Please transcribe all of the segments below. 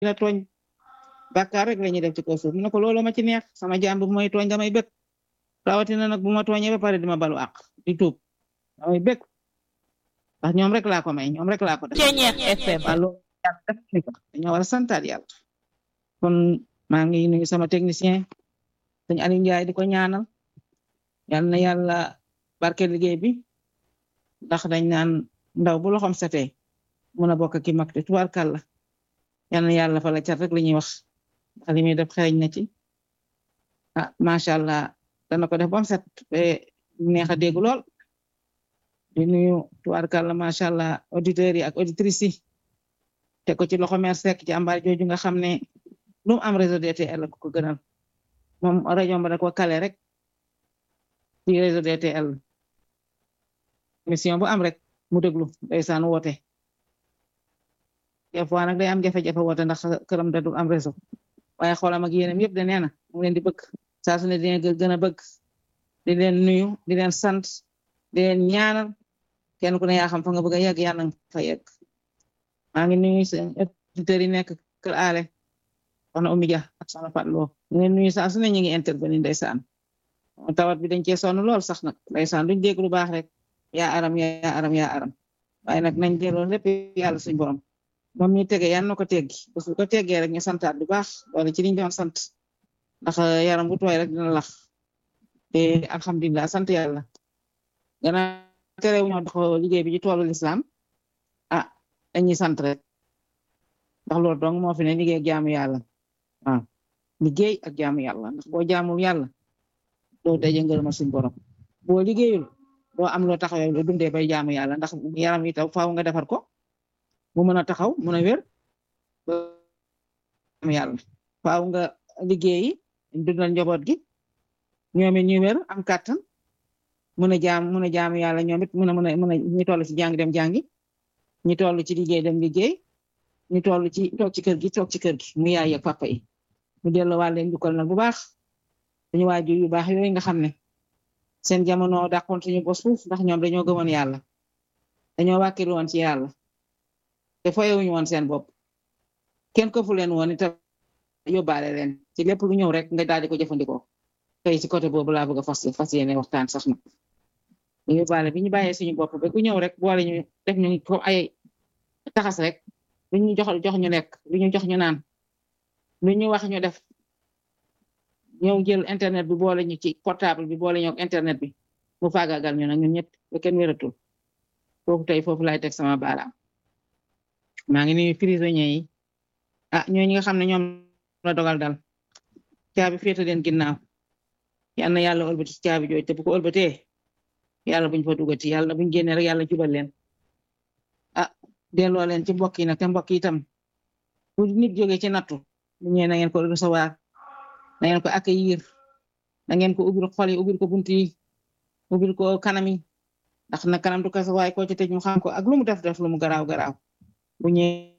la tooñ bàkkaar rek la ñuy def ci kaw suuf mu ne ko loolu ma ci neex sama jaam bu may tooñ damay bëgg rawatina nag bu ma tooñee ba pare dima balu àq di tuub damay bëgg ndax ñoom rek laa ko may ñoom rek laa ko def waaw loolu yàlla def ni ko dañoo war a santaat yàlla kon maa ngi nuyu sama technicien sëñ Aliou Ndiaye di ko ñaanal yal na yàlla barke liggéey bi ndax dañ naan ndaw bu loxoom setee mun a bokk ki mag te tubaarkàlla yal na yàlla fa la cat rek li ñuy wax ndax li muy def xereñ na ci macha allah dana ko def ba mu set neex a dégg lool di nuyu tubaarkàlla macha allah auditeurs yi ak auditrices yi te ko ci loxo mer Seck ci àmbaar jooju nga xam ne lu mu am réseau DTL ko gënal moom rajo ba da ko kale rek ci réseau DTL émission bu am rek mu déglu ndeysaan woote des fois nag day am jafe-jafe woote ndax këram da du am réseau waaye xoolam ak yéenam yëpp de nee na mu ngi leen di bëgg saa su ne dina gën a bëgg di leen nuyu di leen sant di leen ñaanal kenn ku ne yaa xam fa nga bëgg a yegg yàlla nga fa yegg maa ngi nuyu seen auditeurs yi nekk kër aale wax na Oumy Dia ak sama Fatou Lo ñu leen nuyu saa su ne ñu ngi intervenir ndeysaan tawat bi dañ cee sonn lool sax nag ndeysaan duñ dégg lu baax rek yaa aram waaye nag nañ delloo lépp yàlla suñ borom moom mi tege yan na ko teggi bés bu ko teggee rek ñu santaat bu baax wala ci liñ doon sant ndax yaram bu tooy rek dina lax te alhamdulilah sant yàlla gannaaw terew ñoo dox liggéey bi ci toolu lislaam dañuy sant rek ndax loolu dong moo fi ne liggéey ak jaamu yàlla waaw liggéey ak jaamu yàlla ndax boo jaamul yàlla doo daje ngërëmal suñ borom boo liggéeyul doo am loo taxawee lu dundee bay jaamu yàlla ndax yaram yi taw faaw nga defar ko mu mën a taxaw mën a wér ba jaamu yàlla faaw nga liggéeyi dundal njaboot gi ñoom it ñu wér am kàttan mën a jaamu yàlla ñoom it mën a ñu toll ci jàng dem jàngi ñu toll ci liggéey dem liggéey ñu toll ci toog ci kër gi mu yaay ak papa yi mu delloo waale leen njukkal nag bu baax suñu waajur yu baax yooyu nga xam ne seen jamono dàqoon suñu bos fuuf ndax ñoom dañoo gëmoon yàlla dañoo wàkkilu woon ci yàlla te foyewuñu woon seen bopp kenn ko fu leen woon itam yóbbaale leen ci lépp lu ñëw rek nga daal di ko jëfandikoo tey ci côté boobu laa bëgg a fas yéene waxtaan sax na ñu yóbbaale bi ñu bàyyee suñu bopp ba ku ñëw rek boole ñu def ñu ko ay taxas rek lu ñu jox ñu lekk lu ñu jox ñu naan lu ñu wax ñu def ñëw jël internet bi boole ñu ci portable bi boole ñu ak internet bi mu faagaagal ñu nag ñun ñëpp ba kenn wératul foofu laay teg sama baaraam maa ngi nuyu prisonniers yi ñooñu nga xam ne ñoom la dogal dal caabi féete leen ginnaaw yal na yàlla ëlbati ci caabi jooju te bu ko ëlbatee yàlla buñ fa dugati yàlla buñ génnee rek yàlla jubal leen delloo leen ci mbokk yi nag te mbokk yi itam bu nit jógee ci nattu ñee na ngeen ko recevoir na ngeen ko accueillir na ngeen ko ubbil xol yi ubbil ko bunt yi ubbil ko kanam yi ndax na kanam du kasa waaye koo ci tëj mu xam ko ak lu mu def lu mu garaaw bu ñëwee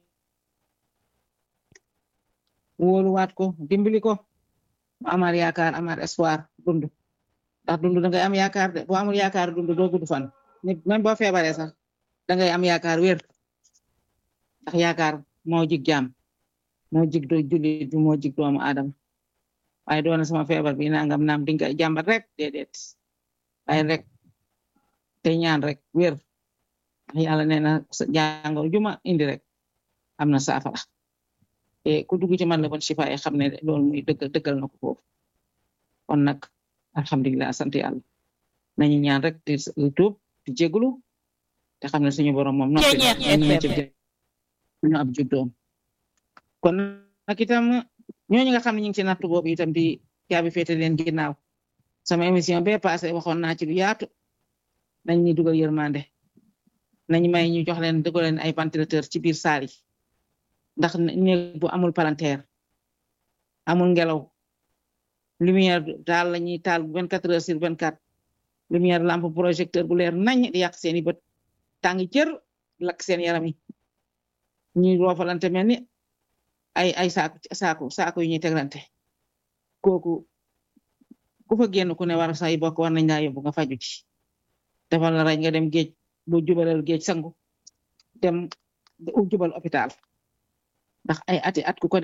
wóoluwaat ko dimbali ko mu amaat yaakaar amaat espoir dund ndax dund da ngay am yaakaar de boo amul yaakaar dund doo gudd fan nit même boo feebaree sax da ngay am yaakaar wér ndax yaakaar moo jig jaam moo jig do jullit bi moo jig doomu aadama waaye doona sama feebar bi nangam naam dinga jàmbat rek déedéet waaye rek te ñaan rek wér ndax yàlla nee na jàngoro juma indi rek am na saafara te ku dugg ci man la bon shifa yi xam ne loolu muy dëggal na ko foofu kon nag alhamdulilah sant yàlla nañu ñaan rek di tuub di jéglu te xam ne suñu borom moom noppi ñu ab juddoom kon nag itam ñooñu nga xam ne ñu ngi ci nattu boobu itam di caabi féete leen ginnaaw sama émission bee passé waxoon naa ci lu yaatu nañ ñi dugal yërmande nañ may ñu jox leen dugal leen ay ventilateur ci biir saal yi ndax néeg bu amul palanteer amul ngelaw lumière daal la ñuy taal 24h/24 lumière lampe projecteur bu leer nañ di yàq seeni bët tàng jër lakk seen yaram yi ñuy roofalante mel ni ay saako yu ñuy teglante kooku ku fa génn ku ne war say bokk war nañ laa yóbbu nga faju ci defal la raj nga dem géej bu jubalal géej sangu dem jubal hôpital ndax ay ati at ku ko